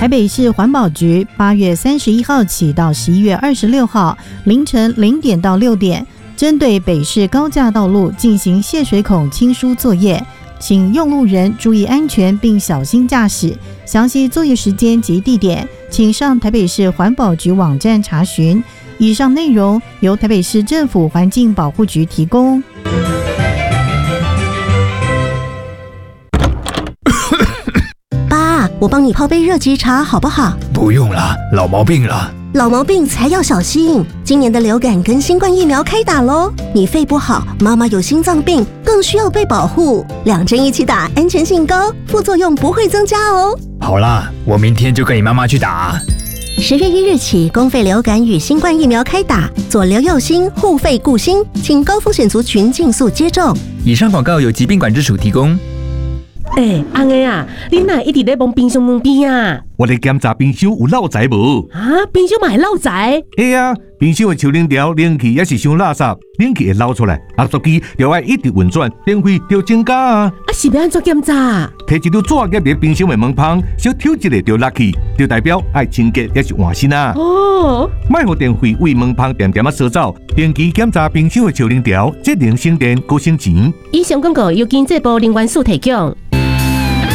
台北市环保局8月31号起到11月26号凌晨0点到6点，针对北市高架道路进行泄水孔清疏作业，请用路人注意安全并小心驾驶。详细作业时间及地点，请上台北市环保局网站查询。以上内容由台北市政府环境保护局提供。 爸，我帮你泡杯热吉茶好不好？ 不用啦，老毛病了。 老毛病才要小心，今年的流感跟新冠疫苗开打咯，你肺不好，妈妈有心脏病，更需要被保护。2针一起打，安全性高，副作用不会增加哦。 好啦，我明天就跟你妈妈去打。 10月1日起，公费流感与新冠疫苗开打，左流右心，护肺顾心，请高风险族群尽速接种。 以上广告由疾病管制署提供。 安个啊，你哪一直在摸冰箱门边啊？ 我咧检查冰箱有漏财无？ 啊，冰箱嘛会漏财？ 嘿啊，冰箱的抽冷条冷气也是伤垃圾，冷气会漏出来，压缩机就要一直运转，电费就增加啊！ 是要安怎检查？ 摕一张纸夹伫冰箱的门旁，小抽一个就落去，就代表爱清洁也是换新啊！ 哦， 莫互电费为门旁点点啊烧走，定期检查冰箱的抽冷条，节能省电，高省钱。 以上广告由经济部能源署提供。